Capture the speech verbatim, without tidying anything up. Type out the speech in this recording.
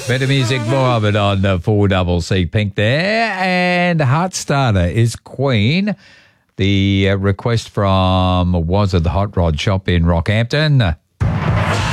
Better music, more of it on uh, four double C Pink there. And Heartstarter is Queen. The uh, request from was it the Hot Rod Shop in Rockhampton.